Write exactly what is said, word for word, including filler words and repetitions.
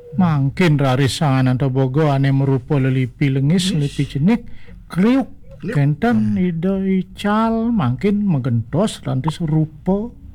Mangkin rarisangan atau bogo ane merupa lelipi lengis, lelipi cenik, kriuk, kenten ida ical, mangkin megentos lantis rupa